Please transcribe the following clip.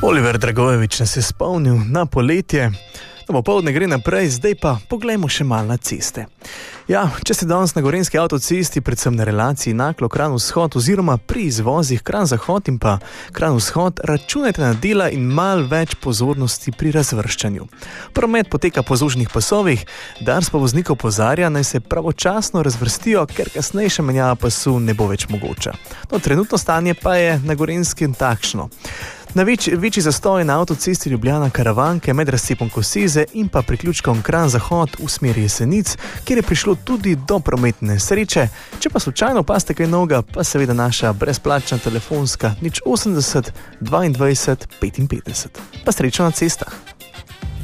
Oliver Dragojevič nas je spomnil na poletje. Popoldne gre naprej, zdaj pa poglejmo še malo na ceste. Ja, če ste danes na gorenjski avtocesti, predvsem na relaciji Naklo-Kranj-Vzhod oziroma pri izvozih Kranj-Zahod in pa Kranj-Vzhod, računajte na dela in malo več pozornosti pri razvrščanju. Promet poteka po vzdolžnih pasovih, Dars pa voznikov opozarja, naj se pravočasno razvrstijo, ker kasnejša menjava pasu ne bo več mogoča. No, trenutno stanje pa je na Gorenjskem takšno. Na večji zastoj na avtocesti Ljubljana-Karavanke med razcepom Koseze in pa priključkom Kranj-Zahod v smeri Jesenic, kjer je prišlo tudi do prometne sreče. Če pa slučajno opaste kaj novega, pa seveda naša brezplačna telefonska 080 22 55. Pa srečno na cestah.